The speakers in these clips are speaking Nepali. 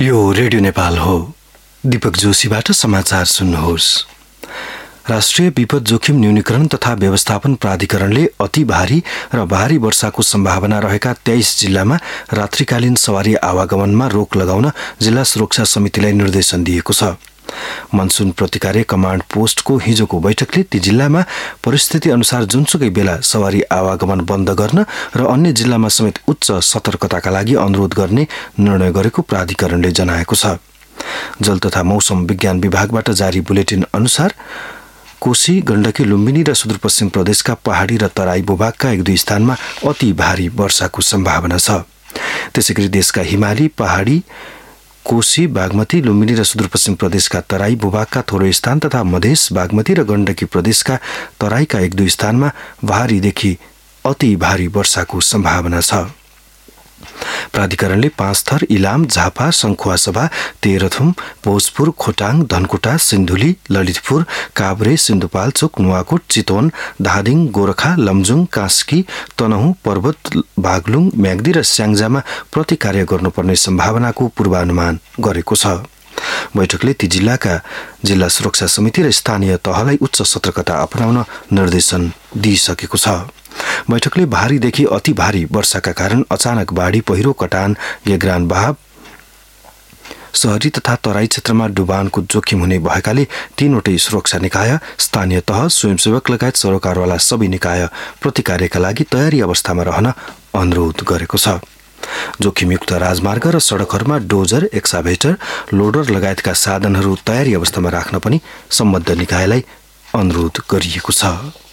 यो रेडियो नेपाल हो। दीपक जोशीबाट समाचार सुन्नुहोस्। राष्ट्रिय विपद जोखिम न्यूनीकरण तथा व्यवस्थापन प्राधिकरणले अति भारी र भारी वर्षाको सम्भावना रहेका 23 जिल्लामा रात्रिकालीन सवारी आवागमनमा रोक लगाउन जिल्ला सुरक्षा समितिलाई निर्देशन दिएको छ। मनसुन प्रतिकार कमाण्ड पोस्टको हिजोको बैठकले ती जिल्लामा परिस्थिति अनुसार जुनसुकै बेला सवारी आवागमन बन्द गर्न र अन्य जिल्लामा समेत उच्च सतर्कताका लागि अनुरोध गर्ने निर्णय गरेको प्राधिकरणले जनाएको छ। जल तथा मौसम विज्ञान विभागबाट जारी बुलेटिन अनुसार कोशी, गण्डकी, लुम्बिनी र सुदूरपश्चिम प्रदेशका पहाडी र तराई भूभागका 1-2 स्थानमा अति भारी वर्षाको सम्भावना छ। त्यसैगरी देशका हिमाली, पहाडी, कोशी, बागमती, लुम्बिनी र सुदूरपश्चिम प्रदेशका तराई भूभागका थोरै स्थान तथा मधेस, बागमती र गण्डकी प्रदेशका तराईका 1-2 स्थानमा भारीदेखि अति भारी वर्षाको सम्भावना छ। प्राधिकरणले 5 थर इलाम, झापा, सङ्खुवासभा, तेह्रथुम, भोजपुर, खोटाङ, धनकुटा, सिन्धुली, ललितपुर, काभ्रे, सिन्धुपाल्चोक, नुवाकोट, चितवन, धादिङ, गोरखा, लमजुङ, कास्की, तनहुँ, पर्वत, बागलुङ, म्याग्दी र स्याङ्जामा प्रतिकार्य गर्नुपर्ने सम्भावनाको पूर्वानुमान गरेको छ। बैठकले ती जिल्लाका जिल्ला सुरक्षा समिति र स्थानीय तहलाई उच्च सतर्कता अपनाउन निर्देशन दिइसकेको छ। बैठकले भारीदेखि अति भारी वर्षाका कारण अचानक बाढी, पहिरो, कटान, गेग्रान बहाव, शहरी तथा तराई क्षेत्रमा डुबानको जोखिम हुने भएकाले 3वटै सुरक्षा निकाय, स्थानीय तह, स्वयंसेवक लगायत सरोकारवाला सबै निकाय प्रतिकार्यका लागि तयारी अवस्थामा रहन अनुरोध गरेको छ। जोखिमयुक्त राजमार्ग र सडकहरूमा डोजर, एक्साभेटर, लोडर लगायतका साधनहरू तयारी अवस्थामा राख्न पनि सम्बद्ध निकायलाई अनुरोध गरिएको छ।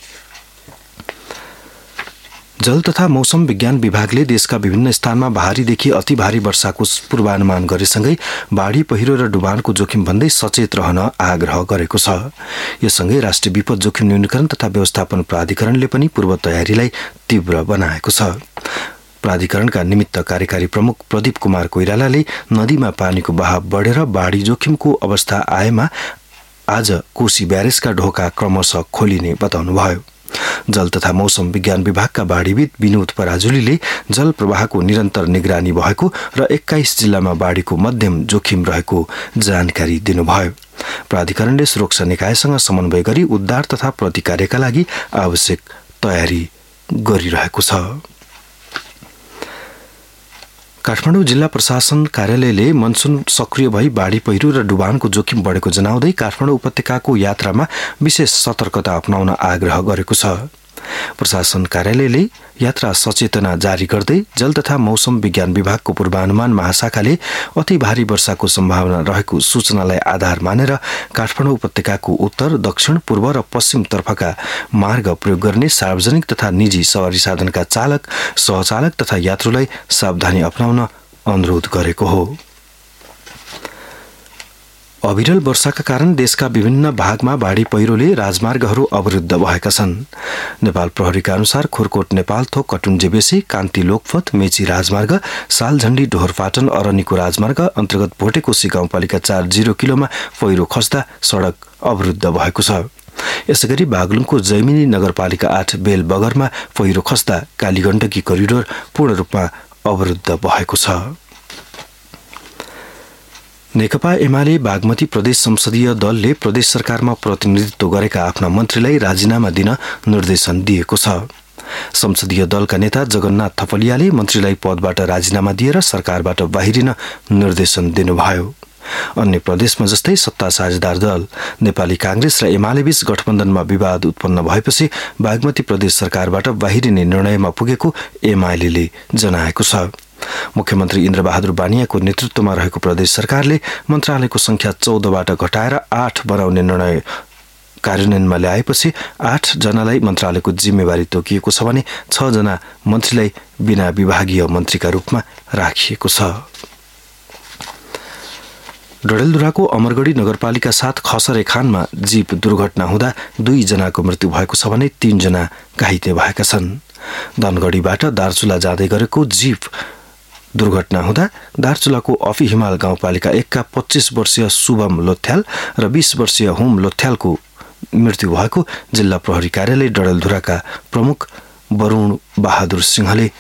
जल तथा मौसम विज्ञान विभागले देशका विभिन्न स्थानमा भारीदेखि अति भारी वर्षाको पूर्वानुमान गरेसँगै बाढी, पहिरो र डुबानको जोखिम भन्दै सचेत रहन आग्रह गरेको छ। यससँगै राष्ट्रिय विपद जोखिम न्यूनीकरण तथा व्यवस्थापन प्राधिकरणले पनि पूर्व तयारीलाई तीव्र बनाएको छ। प्राधिकरणका निमित्त कार्यकारी प्रमुख प्रदीप कुमार कोइरालाले नदीमा पानीको बहाव बढेर बाढी जोखिमको अवस्था आएमा आज कोशी ब्यारेजका ढोका क्रमशः खोलिने बताउनुभयो। जल तथा मौसम विज्ञान विभागका बाढीविद विनोद पराजुलीले जल प्रवाहको निरन्तर निगरानी भएको र 21 जिल्लामा बाढीको मध्यम जोखिम रहेको जानकारी दिनुभयो। प्राधिकरणले सुरक्षा निकायसँग समन्वय गरी उद्धार तथा प्रतिकार्यका लागि आवश्यक तयारी गरिरहेको छ। काठमाडौँ जिल्ला प्रशासन कार्यालयले मनसुन सक्रिय भई बाढी, पहिरो र डुबानको जोखिम बढेको जनाउँदै काठमाडौँ उपत्यकाको यात्रामा विशेष सतर्कता अपनाउन आग्रह गरेको छ। प्रशासन कार्यालयले यात्रा सचेतना जारी गर्दै जल तथा मौसम विज्ञान विभागको पूर्वानुमान महाशाखाले अति भारी वर्षाको सम्भावना रहेको सूचनालाई आधार मानेर काठमाडौँ उपत्यकाको उत्तर, दक्षिण, पूर्व र पश्चिम तर्फका मार्ग प्रयोग गर्ने सार्वजनिक तथा निजी सवारी साधनका चालक, सहचालक तथा यात्रुलाई सावधानी अपनाउन अनुरोध गरेको हो। अविरल वर्षाका कारण देशका विभिन्न भागमा बाढी, पहिरोले राजमार्गहरू अवरुद्ध भएका छन्। नेपाल प्रहरीका अनुसार खोरकोट नेपालथोक कटुन्जेबेसी, कान्ति लोकपथ, मेची राजमार्ग, सालझण्डी ढोरपाटन अरनिको राजमार्ग अन्तर्गत भोटेकोशी गाउँपालिका 4 0 किलोमा पहिरो खस्दा सडक अवरुद्ध भएको छ। यसैगरी बागलुङको जैमिनी नगरपालिका 8 बेल बगरमा पहिरो खस्दा कालीगण्डकी करिडोर पूर्ण रूपमा अवरुद्ध भएको छ। नेकपा एमाले बागमती प्रदेश संसदीय दलले प्रदेश सरकारमा प्रतिनिधित्व गरेका आफ्ना मन्त्रीलाई राजीनामा दिन निर्देशन दिएको छ। संसदीय दलका नेता जगन्नाथ थपलियाले मन्त्रीलाई पदबाट राजीनामा दिएर सरकारबाट बाहिरिन निर्देशन दिनुभयो। अन्य प्रदेशमा जस्तै सत्ता साझेदार दल नेपाली कांग्रेस र एमाले बीच गठबन्धनमा विवाद उत्पन्न भएपछि बागमती प्रदेश सरकारबाट बाहिरिने निर्णयमा पुगेको एमाले जनाएको छ। मुख्यमन्त्री इन्द्रबहादुर बानियाको नेतृत्वमा रहेको प्रदेश सरकारले मन्त्रालयको संख्या 14बाट घटाएर 8 बनाउने निर्णय कार्यान्वयनमा ल्याएपछि 8 जनालाई मन्त्रालयको जिम्मेवारी तोकिएको छ भने 6 जना मन्त्रीलाई बिना विभागीय मन्त्रीका रूपमा राखिएको छ। डडेलधुराको अमरगढी नगरपालिका 7 खसरे खानमा जीप दुर्घटना हुँदा 2 जनाको मृत्यु भएको छ भने 3 जना घाइते भएका छन्। धनगढीबाट दार्चुला जाँदै गरेको जीप दुर्घटना हुँदा दार्चुलाको अफी हिमाल गाउँपालिका 1 का 25 वर्षीय शुभम लोथ्याल र 20 वर्षीय हुम लोथ्यालको मृत्यु भएको जिल्ला प्रहरी कार्यालय डडेलधुराका प्रमुख वरुण बहादुर सिंहले